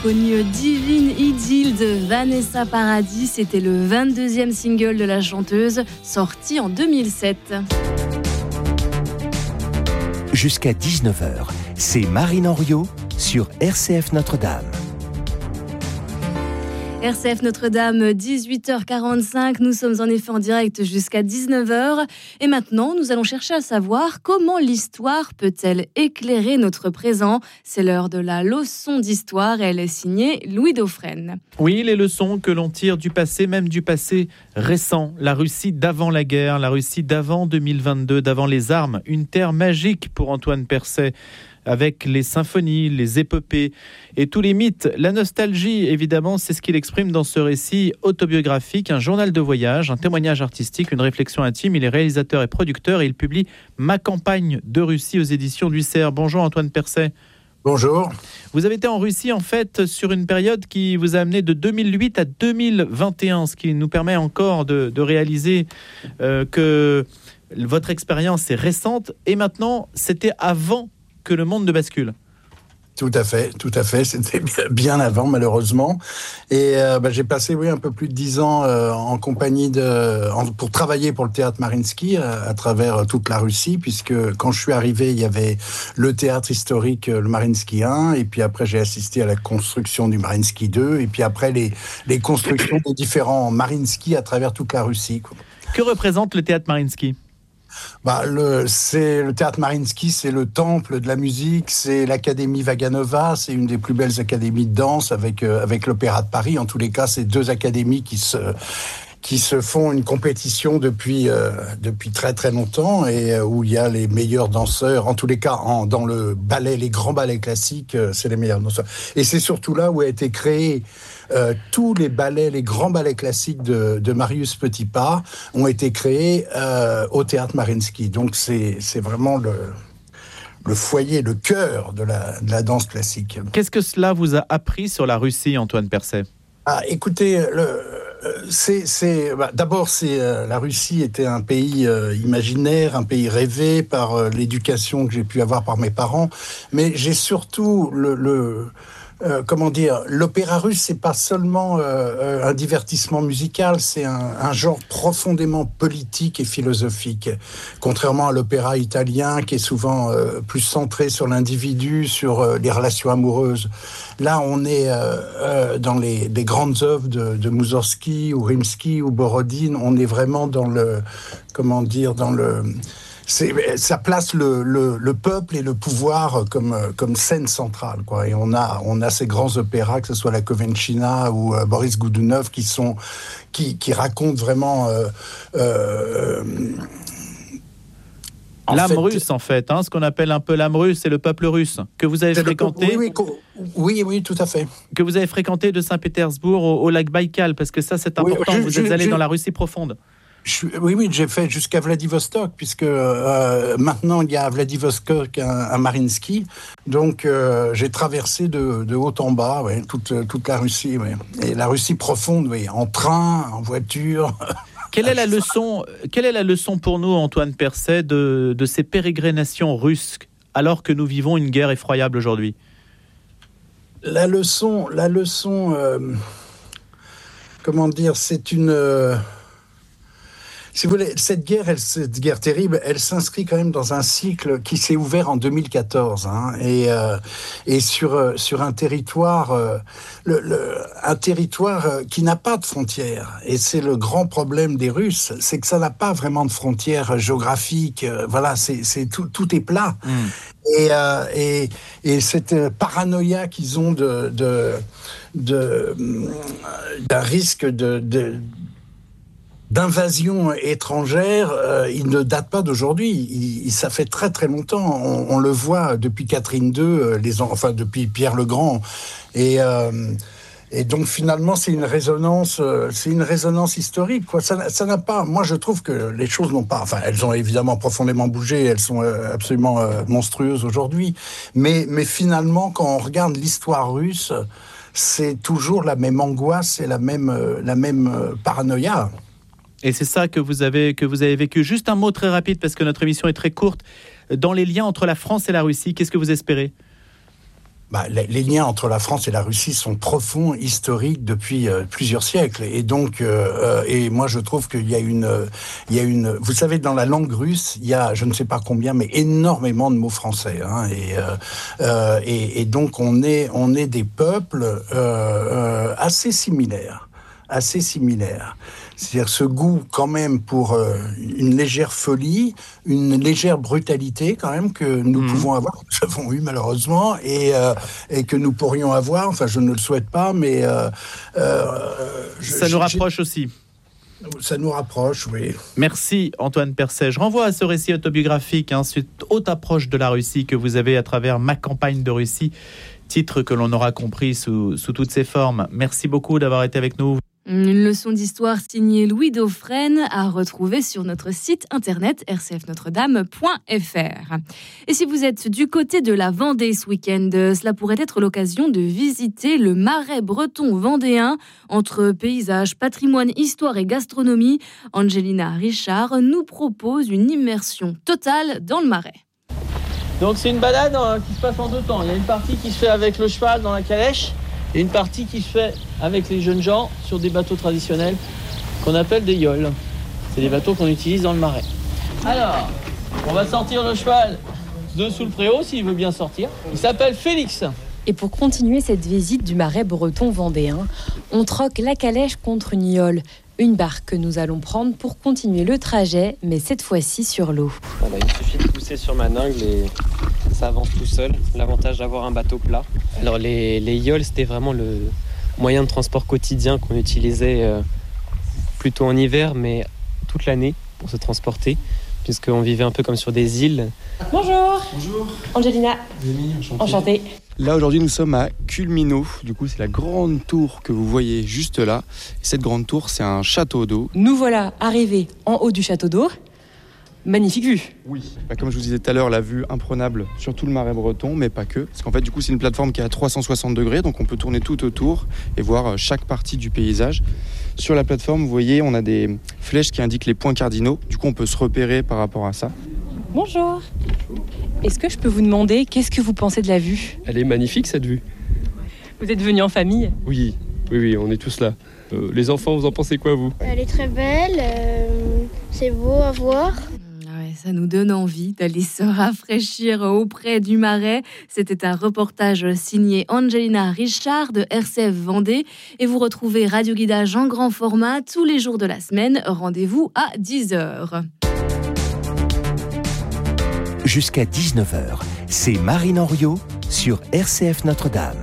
connu Divine Idylle de Vanessa Paradis. C'était le 22e single de la chanteuse, sorti en 2007. Jusqu'à 19h, c'est Marine Henriot sur RCF Notre-Dame. RCF Notre-Dame, 18h45. Nous sommes en effet en direct jusqu'à 19h. Et maintenant, nous allons chercher à savoir comment l'histoire peut-elle éclairer notre présent. C'est l'heure de la leçon d'histoire. Elle est signée Louis Dauphren. Oui, les leçons que l'on tire du passé, même du passé récent. La Russie d'avant la guerre, la Russie d'avant 2022, d'avant les armes. Une terre magique pour Antoine Percet, avec les symphonies, les épopées et tous les mythes. La nostalgie, évidemment, c'est ce qu'il exprime dans ce récit autobiographique, un journal de voyage, un témoignage artistique, une réflexion intime. Il est réalisateur et producteur et il publie Ma campagne de Russie aux éditions du Cerf. Bonjour Antoine Percet. Bonjour. Vous avez été en Russie, en fait, sur une période qui vous a amené de 2008 à 2021, ce qui nous permet encore de réaliser que votre expérience est récente. Et maintenant, c'était avant que le monde ne bascule. Tout à fait. C'était bien avant, malheureusement. Et j'ai passé un peu plus de 10 ans en compagnie pour travailler pour le théâtre Mariinsky à travers toute la Russie, puisque quand je suis arrivé, il y avait le théâtre historique, le Mariinsky 1, et puis après j'ai assisté à la construction du Mariinsky 2, et puis après les constructions des différents Mariinsky à travers toute la Russie. Que représente le théâtre Mariinsky ? Le théâtre Mariinsky, c'est le temple de la musique, c'est l'Académie Vaganova, c'est une des plus belles académies de danse avec l'Opéra de Paris. En tous les cas, c'est deux académies qui se font une compétition depuis très très longtemps et où il y a les meilleurs danseurs. En tous les cas, dans le ballet, les grands ballets classiques, c'est les meilleurs danseurs. Et c'est surtout là où a été créé tous les ballets, les grands ballets classiques de Marius Petipa ont été créés au théâtre Mariinsky. Donc c'est vraiment le foyer, le cœur de la danse classique. Qu'est-ce que cela vous a appris sur la Russie, Antoine Percet ? Écoutez, d'abord, la Russie était un pays imaginaire, un pays rêvé par l'éducation que j'ai pu avoir par mes parents, mais j'ai surtout l'opéra russe, c'est pas seulement un divertissement musical, c'est un genre profondément politique et philosophique. Contrairement à l'opéra italien, qui est souvent plus centré sur l'individu, sur les relations amoureuses. Là, on est dans les grandes œuvres de Moussorgsky ou Rimsky ou Borodine. On est vraiment ça place le peuple et le pouvoir comme scène centrale, quoi. Et on a ces grands opéras, que ce soit la Kovenchina ou Boris Goudounov, qui racontent vraiment l'âme russe, en fait, ce qu'on appelle un peu l'âme russe, c'est le peuple russe que vous avez fréquenté. Oui, tout à fait. Que vous avez fréquenté de Saint-Pétersbourg au lac Baïkal, parce que ça, c'est important. Vous êtes allé dans la Russie profonde. Oui, j'ai fait jusqu'à Vladivostok, puisque maintenant il y a à Vladivostok un Mariinsky. Donc j'ai traversé de haut en bas toute la Russie. Ouais. Et la Russie profonde, en train, en voiture. Quelle est la leçon pour nous, Antoine Percet, de ces pérégrinations russes, alors que nous vivons une guerre effroyable aujourd'hui ? La leçon, c'est une... Si vous voulez, cette guerre terrible, elle s'inscrit quand même dans un cycle qui s'est ouvert en 2014, et sur un territoire, un territoire qui n'a pas de frontières. Et c'est le grand problème des Russes, c'est que ça n'a pas vraiment de frontières géographiques. C'est tout est plat. Et cette paranoïa qu'ils ont d'un risque d'invasion étrangère, il ne date pas d'aujourd'hui. Ça fait très très longtemps. On le voit depuis Catherine II, depuis Pierre le Grand. Et donc finalement, c'est une résonance historique, quoi. Ça n'a pas. Moi, je trouve que les choses n'ont pas. Enfin, elles ont évidemment profondément bougé. Elles sont absolument monstrueuses aujourd'hui. Mais finalement, quand on regarde l'histoire russe, c'est toujours la même angoisse et la même paranoïa. Et c'est ça que vous avez vécu. Juste un mot très rapide, parce que notre émission est très courte. Dans les liens entre la France et la Russie, qu'est-ce que vous espérez ? les liens entre la France et la Russie sont profonds, historiques depuis plusieurs siècles. Et donc, et moi je trouve qu'il y a une, vous savez, dans la langue russe, il y a, je ne sais pas combien, mais énormément de mots français. Hein, et donc on est des peuples assez similaires. C'est-à-dire ce goût quand même pour une légère folie, une légère brutalité quand même que nous pouvons avoir, que nous avons eu malheureusement, et que nous pourrions avoir, enfin je ne le souhaite pas, mais... ça nous rapproche aussi. Ça nous rapproche, oui. Merci Antoine Percet. Je renvoie à ce récit autobiographique, cette haute approche de la Russie que vous avez à travers Ma campagne de Russie, titre que l'on aura compris sous toutes ses formes. Merci beaucoup d'avoir été avec nous. Une leçon d'histoire signée Louis Dauphren à retrouver sur notre site internet rcfnotredame.fr. Et si vous êtes du côté de la Vendée ce week-end, cela pourrait être l'occasion de visiter le Marais breton vendéen. Entre paysages, patrimoine, histoire et gastronomie, Angelina Richard nous propose une immersion totale dans le Marais. Donc c'est une balade qui se passe en deux temps. Il y a une partie qui se fait avec le cheval dans la calèche et une partie qui se fait avec les jeunes gens sur des bateaux traditionnels qu'on appelle des yoles. C'est des bateaux qu'on utilise dans le Marais. Alors, on va sortir le cheval de sous le préau s'il veut bien sortir. Il s'appelle Félix. Et pour continuer cette visite du Marais breton vendéen, on troque la calèche contre une yole. Une barque que nous allons prendre pour continuer le trajet, mais cette fois-ci sur l'eau. Voilà, il suffit de pousser sur ma dingue et ça avance tout seul. L'avantage d'avoir un bateau plat. Alors les yoles, c'était vraiment le moyen de transport quotidien qu'on utilisait plutôt en hiver, mais toute l'année pour se transporter, puisqu'on vivait un peu comme sur des îles. Bonjour. Bonjour. Angelina. Enchantée. Là, aujourd'hui, nous sommes à Culminot. Du coup, c'est la grande tour que vous voyez juste là. Et cette grande tour, c'est un château d'eau. Nous voilà arrivés en haut du château d'eau. Magnifique vue. Oui. Comme je vous disais tout à l'heure, la vue imprenable sur tout le Marais breton, mais pas que. Parce qu'en fait, du coup, c'est une plateforme qui est à 360 degrés, donc on peut tourner tout autour et voir chaque partie du paysage. Sur la plateforme, vous voyez, on a des flèches qui indiquent les points cardinaux. Du coup, on peut se repérer par rapport à ça. Bonjour. Est-ce que je peux vous demander, qu'est-ce que vous pensez de la vue ? Elle est magnifique cette vue. Vous êtes venus en famille ? Oui, on est tous là. Les enfants, vous en pensez quoi, vous ? Elle est très belle, c'est beau à voir. Ouais, ça nous donne envie d'aller se rafraîchir auprès du Marais. C'était un reportage signé Angelina Richard de RCF Vendée. Et vous retrouvez Radio Guidage en grand format tous les jours de la semaine. Rendez-vous à 10h. Jusqu'à 19h, c'est Marine Henriot sur RCF Notre-Dame.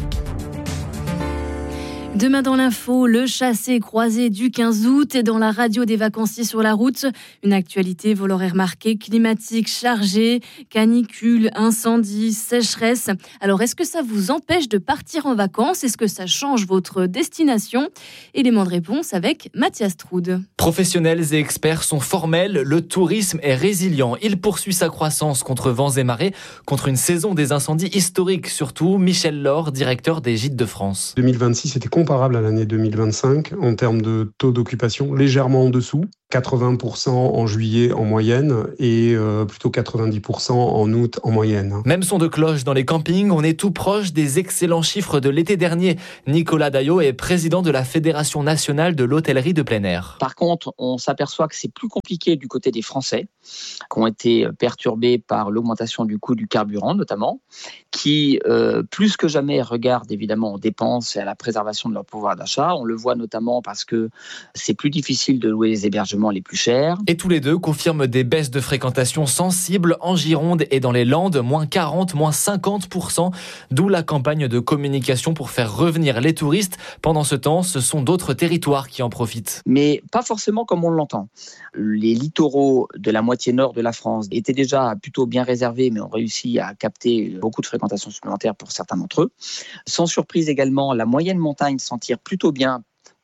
Demain dans l'info, le chassé-croisé du 15 août et dans la radio des vacanciers sur la route. Une actualité, vous l'aurez remarqué, climatique chargée, canicule, incendie, sécheresse. Alors, est-ce que ça vous empêche de partir en vacances ? Est-ce que ça change votre destination ? Élément de réponse avec Mathias Troude. Professionnels et experts sont formels, le tourisme est résilient. Il poursuit sa croissance contre vents et marées, contre une saison des incendies historiques. Surtout, Michel Laure, directeur des Gîtes de France. 2026 était comparable à l'année 2025 en termes de taux d'occupation, légèrement en dessous, 80% en juillet en moyenne et plutôt 90% en août en moyenne. Même son de cloche dans les campings, on est tout proche des excellents chiffres de l'été dernier. Nicolas Daillot est président de la Fédération nationale de l'hôtellerie de plein air. Par contre, on s'aperçoit que c'est plus compliqué du côté des Français, qui ont été perturbés par l'augmentation du coût du carburant notamment, qui plus que jamais regardent évidemment aux dépenses et à la préservation de leur pouvoir d'achat. On le voit notamment parce que c'est plus difficile de louer les hébergements les plus chers. Et tous les deux confirment des baisses de fréquentation sensibles en Gironde et dans les Landes, moins 40, moins 50%, d'où la campagne de communication pour faire revenir les touristes. Pendant ce temps, ce sont d'autres territoires qui en profitent. Mais pas forcément comme on l'entend. Les littoraux de la moitié nord de la France étaient déjà plutôt bien réservés, mais ont réussi à capter beaucoup de fréquentation supplémentaire pour certains d'entre eux. Sans surprise également, la moyenne montagne s'en tire plutôt bien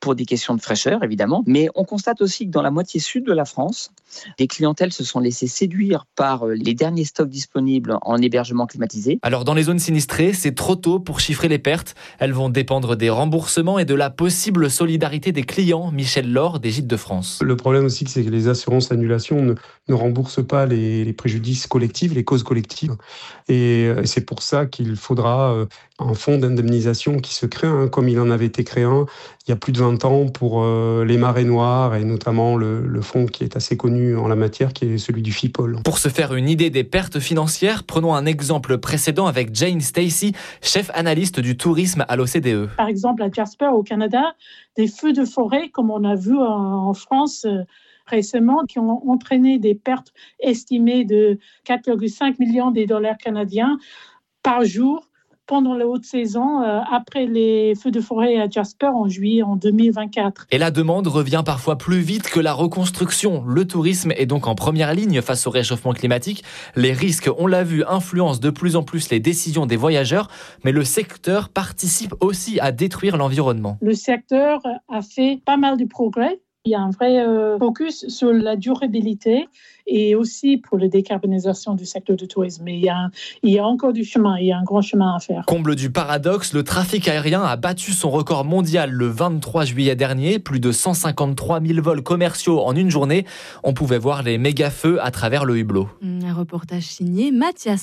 pour des questions de fraîcheur, évidemment. Mais on constate aussi que dans la moitié sud de la France, des clientèles se sont laissées séduire par les derniers stocks disponibles en hébergement climatisé. Alors dans les zones sinistrées, c'est trop tôt pour chiffrer les pertes. Elles vont dépendre des remboursements et de la possible solidarité des clients. Michel Laure, des Gîtes de France. Le problème aussi, c'est que les assurances annulations ne remboursent pas les préjudices collectifs, les causes collectives. Et c'est pour ça qu'il faudra un fonds d'indemnisation qui se crée, comme il en avait été créé un il y a plus de 20 ans pour les marées noires et notamment le fonds qui est assez connu en la matière, qui est celui du FIPOL. Pour se faire une idée des pertes financières, prenons un exemple précédent avec Jane Stacy, chef analyste du tourisme à l'OCDE. Par exemple, à Jasper, au Canada, des feux de forêt, comme on a vu en France récemment, qui ont entraîné des pertes estimées de 4,5 millions de dollars canadiens par jour pendant la haute saison, après les feux de forêt à Jasper en juillet en 2024. Et la demande revient parfois plus vite que la reconstruction. Le tourisme est donc en première ligne face au réchauffement climatique. Les risques, on l'a vu, influencent de plus en plus les décisions des voyageurs, mais le secteur participe aussi à détruire l'environnement. Le secteur a fait pas mal de progrès. Il y a un vrai focus sur la durabilité et aussi pour la décarbonisation du secteur du tourisme. Mais il y a encore du chemin, il y a un grand chemin à faire. Comble du paradoxe, le trafic aérien a battu son record mondial le 23 juillet dernier. Plus de 153 000 vols commerciaux en une journée. On pouvait voir les méga-feux à travers le hublot. Un reportage signé Mathias